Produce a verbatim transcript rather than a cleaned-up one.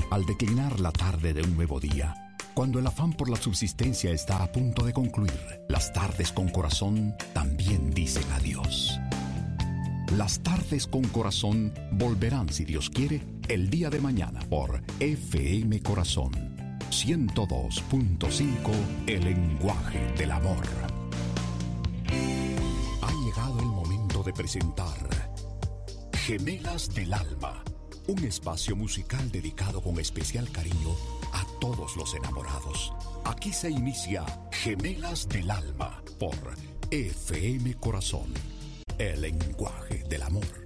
Al declinar la tarde de un nuevo día, cuando el afán por la subsistencia está a punto de concluir, las tardes con corazón también dicen adiós. Las tardes con corazón volverán, si Dios quiere, el día de mañana por F M Corazón ciento dos punto cinco, el lenguaje del amor. Ha llegado el momento de presentar Gemelas del Alma, un espacio musical dedicado con especial cariño a todos los enamorados. Aquí se inicia Gemelas del Alma por F M Corazón, el lenguaje del amor.